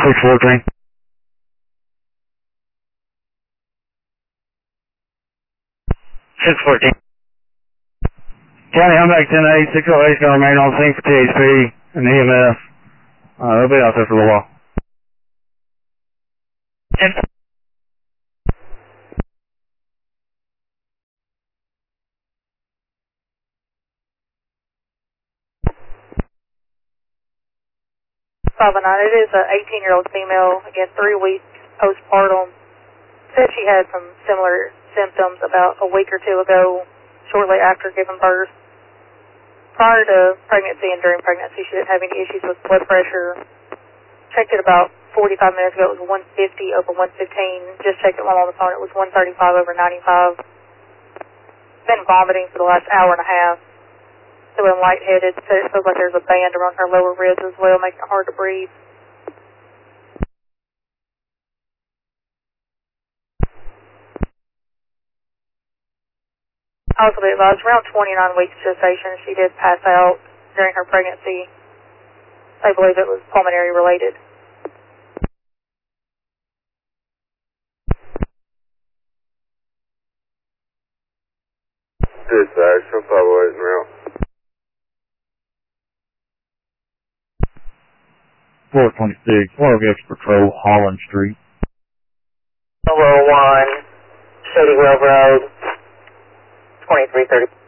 614. County, I'm back 10-8. 608 is going to remain on scene for THP and EMS. They'll be out there for a little while. 509, it is an 18-year-old female, again, 3 weeks postpartum. Said she had some similar symptoms about a week or two ago, shortly after giving birth. Prior to pregnancy and during pregnancy, she didn't have any issues with blood pressure. Checked it about 45 minutes ago, it was 150 over 115. Just checked it while on the phone, it was 135 over 95. Been vomiting for the last hour and a half. Feeling lightheaded, said it feels like there's a band around her lower ribs as well, making it hard to breathe. Also, be advised, around 29 weeks gestation, she did pass out during her pregnancy. They believe it was pulmonary related. Dispatch, 508 en route. 426, 106 Patrol, Holland Street. 01, Shady Grove Road, 2330.